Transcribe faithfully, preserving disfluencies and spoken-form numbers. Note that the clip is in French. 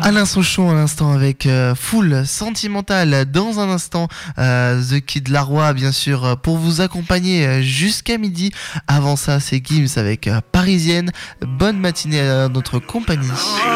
Alain Souchon à l'instant avec euh, Full Sentimental. Dans un instant, euh, The Kid Laroi, bien sûr, euh, pour vous accompagner euh, jusqu'à midi. Avant ça, c'est Gims avec euh, Parisienne. Bonne matinée à notre compagnie.